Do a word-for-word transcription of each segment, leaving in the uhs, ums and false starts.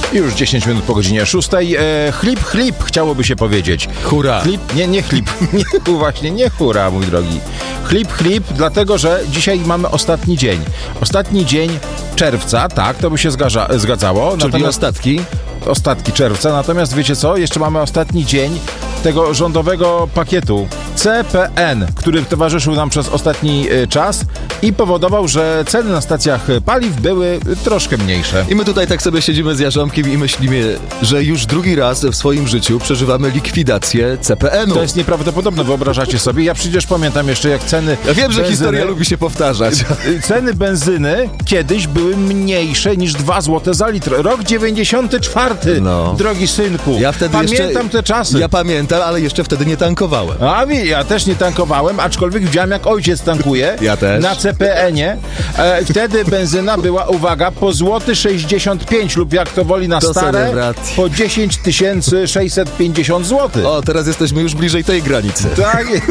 Już dziesięć minut po godzinie szóstej. E, chlip, chlip, chciałoby się powiedzieć. Hura. Chlip, nie, nie chlip. Nie, właśnie, nie hura, mój drogi. Chlip, chlip, dlatego, że dzisiaj mamy ostatni dzień. Ostatni dzień czerwca, tak, to by się zgadza, zgadzało. Czyli Natomiast ostatki? Ostatki czerwca, natomiast wiecie co? Jeszcze mamy ostatni dzień tego rządowego pakietu C P N, który towarzyszył nam przez ostatni y, czas i powodował, że ceny na stacjach paliw były y, troszkę mniejsze. I my tutaj tak sobie siedzimy z Jarząbkiem i myślimy, że już drugi raz w swoim życiu przeżywamy likwidację C P N-u. To jest nieprawdopodobne, wyobrażacie sobie? Ja przecież pamiętam jeszcze, jak ceny Ja wiem, że benzyny, historia lubi się powtarzać. Ceny benzyny kiedyś były mniejsze niż dwa złote za litr. Rok dziewięćdziesiąty czwarty, No. drogi synku. Ja wtedy Pamiętam jeszcze, te czasy. Ja pamiętam, ale jeszcze wtedy nie tankowałem. A ja też nie tankowałem, aczkolwiek widziałem, jak ojciec tankuje. Ja też. Na C P N-ie. E, wtedy benzyna była, uwaga, po złoty sześćdziesiąt pięć lub jak to woli na To stare, celebracji. po dziesięć tysięcy sześćset pięćdziesiąt złotych. O, teraz jesteśmy już bliżej tej granicy. Tak jest.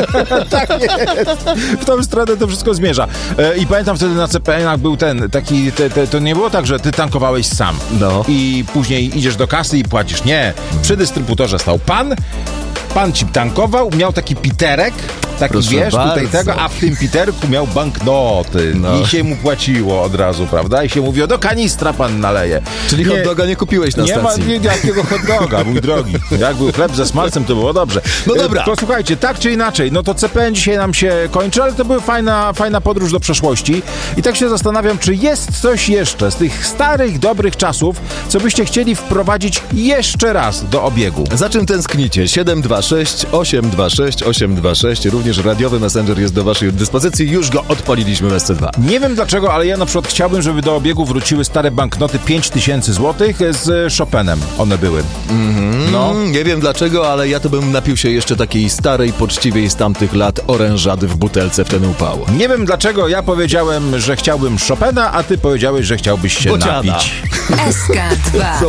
Tak jest. W tą stronę to wszystko zmierza. E, I pamiętam, wtedy na C P N-ach był ten taki, te, te, to nie było tak, że ty tankowałeś sam. No. I później idziesz do kasy i płacisz. Nie. Przy dystrybutorze stał pan, pan ci tankował, miał taki piterek, taki Proszę wiesz, tutaj bardzo. tego, a w tym piterku miał banknoty. No. I się mu płaciło od razu, prawda? I się mówiło, do kanistra pan naleje. Czyli hot doga nie kupiłeś na nie stacji. ma nie, jakiego hot doga, mój drogi. Jak był chleb ze smalcem, to było dobrze. No dobra. E, To słuchajcie, tak czy inaczej, no to C P N dzisiaj nam się kończy, ale to była fajna, fajna podróż do przeszłości. I tak się zastanawiam, czy jest coś jeszcze z tych starych, dobrych czasów, co byście chcieli wprowadzić jeszcze raz do obiegu. Za czym tęsknicie? siedem dwa sześć osiem dwa sześć osiem dwa sześć. Również radiowy Messenger jest do waszej dyspozycji. Już go odpaliliśmy w S C dwa. Nie wiem dlaczego, ale ja na przykład chciałbym, żeby do obiegu wróciły stare banknoty pięć tysięcy złotych z Chopinem. One były. Mm, No. Nie wiem dlaczego, ale ja to bym napił się jeszcze takiej starej, poczciwej z tamtych lat orężady w butelce w ten upał. Nie wiem dlaczego ja powiedziałem, że chciałbym Chopina, a ty powiedziałeś, że chciałbyś się Bociana. napić. S K dwa.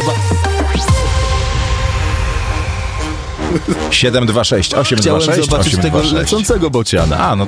siedem dwa sześć osiem dwa Chciałem sześć zobaczyć osiem tego dwa sześć. lecącego bociana. A, no to